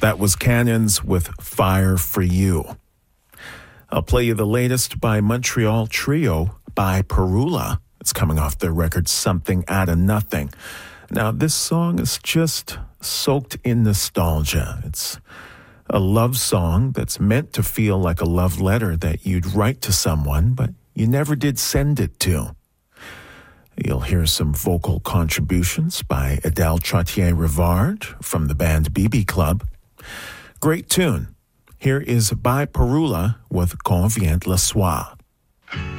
That was Canyons with Fire for You. I'll play you the latest by Montreal trio by Perula. It's coming off their record Something Outta Nothing. Now, this song is just soaked in nostalgia. It's a love song that's meant to feel like a love letter that you'd write to someone, but you never did send it to. You'll hear some vocal contributions by Adele Trottier-Rivard from the band BB Club. Great tune. Here is By Perula with Quand vient le soir.